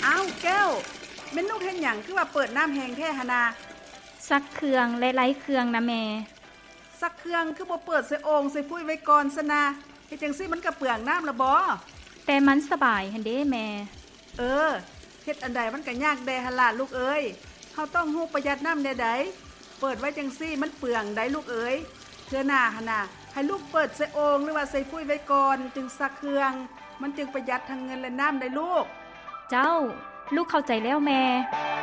อ้าวแก้วแม่นลูกเฮ็ดหยังคือว่าเปิดน้ำแห้งแท้หนนาซักเครื่องและไล้เครื่องนะแม่ซักเครื่องคือบ่เปิดใส่โอ่งใส่ฟุ้ยไว้ก่อนซะนะเฮ็ดจังซี่มันก็เปลืองน้ำละบ่แต่มันสบายหั่นเด้แม่เฮ็ดอันใดมันก็ยากแดหั่นล่ะลูกเอ้ยเฮาต้องฮู้ประหยัดน้ำแน่ใดเปิดไว้จังซี่มันเปลืองได้ลูกเอ้ยเทื่อหน้าหั่นน่ะให้ลูกเปิดใส่โอ่งหรือว่าใส่ฟุ้ยไว้ก่อนจึงซักเครื่องมันจึงประหยัดทั้งเงินและน้ำได้ลูกเจ้าลูกเข้าใจแล้วแม่